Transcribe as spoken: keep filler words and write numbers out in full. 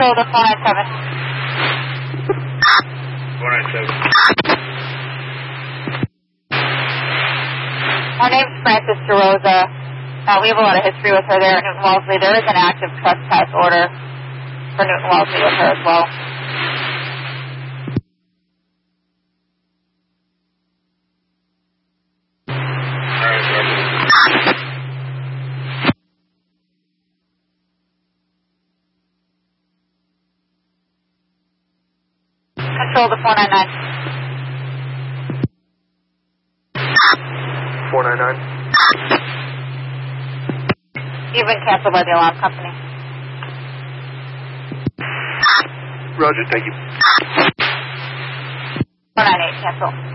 Control to four nine seven. four nine seven. Our name's Frances DeRosa. Uh, we have a lot of history with her there at Newton Wellesley. There is an active trespass order for Newton Wellesley with her as well. Control to four nine nine. four nine nine. You've been canceled by the alarm company. Roger, thank you. four nine eight, cancel.